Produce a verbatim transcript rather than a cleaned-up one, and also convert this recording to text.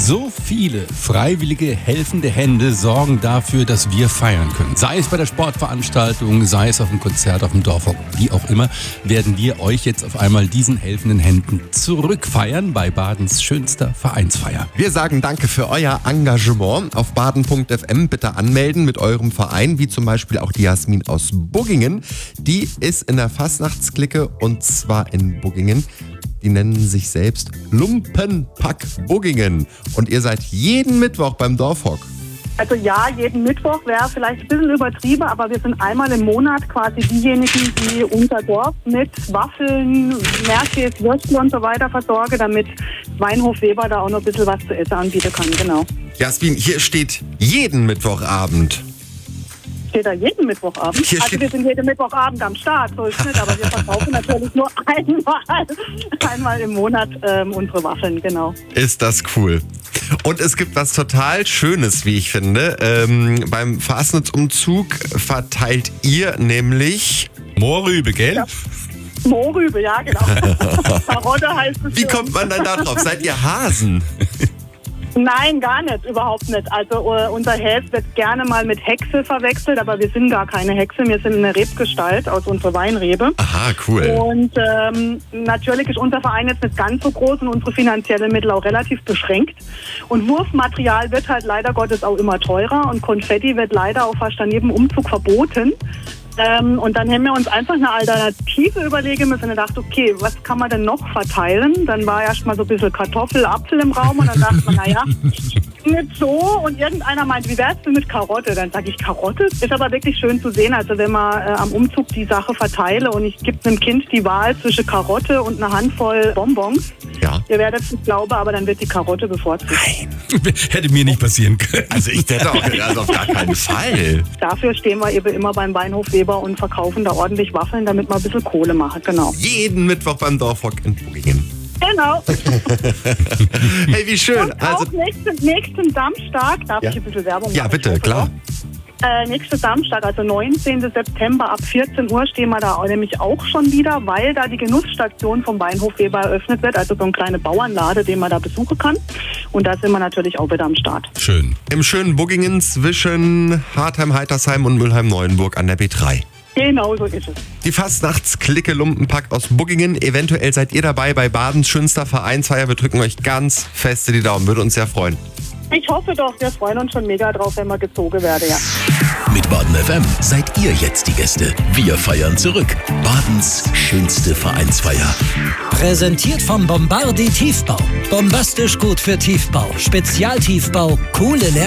So viele freiwillige, helfende Hände sorgen dafür, dass wir feiern können. Sei es bei der Sportveranstaltung, sei es auf dem Konzert, auf dem Dorfhock, wie auch immer, werden wir euch jetzt auf einmal diesen helfenden Händen zurückfeiern bei Badens schönster Vereinsfeier. Wir sagen danke für euer Engagement. Auf baden punkt f m bitte anmelden mit eurem Verein, wie zum Beispiel auch die Jasmin aus Buggingen. Die ist in der Fastnachtsklicke und zwar in Buggingen. Die nennen sich selbst Lumpenpack Buggingen. Und ihr seid jeden Mittwoch beim Dorfhock. Also ja, jeden Mittwoch wäre vielleicht ein bisschen übertrieben, aber wir sind einmal im Monat quasi diejenigen, die unser Dorf mit Waffeln, Märkis, Würstel und so weiter versorgen, damit Weinhof Weber da auch noch ein bisschen was zu essen anbieten kann, genau. Jasmin, hier steht jeden Mittwochabend. Steht da jeden Mittwochabend? Hier also wir sind jeden Mittwochabend am Start, so ist es nicht, aber wir verkaufen natürlich nur einmal, einmal im Monat ähm, unsere Waffeln, genau. Ist das cool. Und es gibt was total Schönes, wie ich finde. Ähm, beim Fastnachtsumzug verteilt ihr nämlich Mohrrübe, gell? Ja. Mohrrübe, ja genau. Karotte heißt es. Wie kommt man dann da drauf? Seid ihr Hasen? Nein, gar nicht, überhaupt nicht. Also uh, unser Häs wird gerne mal mit Hexe verwechselt, aber wir sind gar keine Hexe. Wir sind eine Rebgestalt aus unserer Weinrebe. Aha, cool. Und ähm, natürlich ist unser Verein jetzt nicht ganz so groß und unsere finanziellen Mittel auch relativ beschränkt. Und Wurfmaterial wird halt leider Gottes auch immer teurer und Konfetti wird leider auch fast an jedem Umzug verboten. Ähm, und dann haben wir uns einfach eine Alternative überlegen müssen und gedacht, okay, was kann man denn noch verteilen? Dann war erst mal so ein bisschen Kartoffel, Apfel im Raum und dann dachte man, naja, nicht so. Und irgendeiner meint, wie wär's denn mit Karotte? Dann sage ich, Karotte? Ist aber wirklich schön zu sehen, also wenn man äh, am Umzug die Sache verteile und ich gebe einem Kind die Wahl zwischen Karotte und einer Handvoll Bonbons. Ja. Ihr werdet es nicht glauben, aber dann wird die Karotte bevorzugt. Nein. Hätte mir nicht passieren können. Also ich hätte auch also auf gar keinen Fall. Dafür stehen wir eben immer beim Weinhof Weber und verkaufen da ordentlich Waffeln, damit man ein bisschen Kohle machen, genau. Jeden Mittwoch beim Dorfhock in Buggingen. Genau. Hey, wie schön. Und Also auch nächsten, nächsten Samstag, darf Ja. ich ein bisschen Werbung machen? Ja, bitte, Ich hoffe klar. doch. Äh, nächsten Samstag, also neunzehnten September ab vierzehn Uhr stehen wir da nämlich auch schon wieder, weil da die Genussstation vom Weinhof Weber eröffnet wird, also so ein kleiner Bauernlade, den man da besuchen kann. Und da sind wir natürlich auch wieder am Start. Schön. im schönen Buggingen zwischen Hartheim, Heitersheim und Mülheim-Neuenburg an der B drei. Genau so ist es. Die Fastnachtsklicke Lumpenpack aus Buggingen. Eventuell seid ihr dabei bei Badens schönster Vereinsfeier. Wir drücken euch ganz feste die Daumen. Würde uns sehr freuen. Ich hoffe doch, wir freuen uns schon mega drauf, wenn wir gezogen werden, ja. Mit Baden F M seid ihr jetzt die Gäste. Wir feiern zurück. Badens schönste Vereinsfeier. Präsentiert vom Bombardi Tiefbau. Bombastisch gut für Tiefbau. Spezialtiefbau, coole Lehr